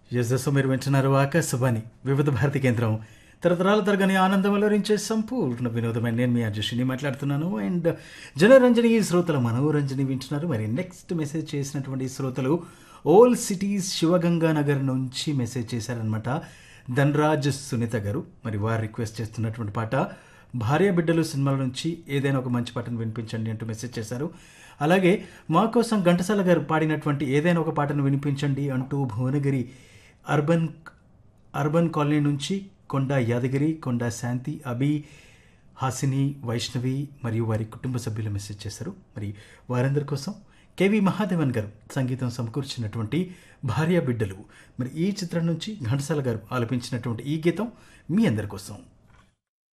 యశస్సు మీరు వింటున్నారు ఆకాశవాణి వివిధ భారతి కేంద్రం తరతరాల తరగని ఆనందం అలరించే సంపూర్ణ వినోదమైన నేను మీ అర్జుషిని మాట్లాడుతున్నాను. అండ్ జనరంజని శ్రోతల మనోరంజని వింటున్నారు. మరి నెక్స్ట్ మెసేజ్ చేసినటువంటి శ్రోతలు ఓల్ సిటీస్ శివగంగా నగర్ నుంచి మెసేజ్ చేశారనమాట. ధనరాజ్ సునీత గారు. మరి వారు రిక్వెస్ట్ చేస్తున్నటువంటి పాట భార్య బిడ్డలు సినిమాల నుంచి ఏదైనా ఒక మంచి పాటను వినిపించండి అంటూ మెసేజ్ చేశారు. అలాగే మా కోసం ఘంటసాల గారు పాడినటువంటి ఏదైనా ఒక పాటను వినిపించండి అంటూ భువనగిరి అర్బన్ కాలనీ నుంచి కొండా యాదగిరి, కొండా శాంతి, అభి, హాసిని, వైష్ణవి మరియు వారి కుటుంబ సభ్యులు మెసేజ్ చేశారు. మరి వారందరి కోసం కేవి మహాదేవన్ గారు సంగీతం సమకూర్చినటువంటి భార్య బిడ్డలు, మరి ఈ చిత్రం నుంచి ఘంటసాల గారు ఆలపించినటువంటి ఈ గీతం మీ అందరి కోసం.